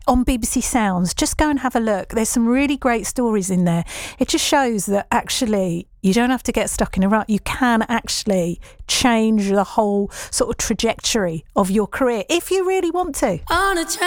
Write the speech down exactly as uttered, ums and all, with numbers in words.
on B B C Sounds. Just go and have a look. There's some really great stories in there. It just shows that actually you don't have to get stuck in a rut. You can actually change the whole sort of trajectory of your career if you really want to. On a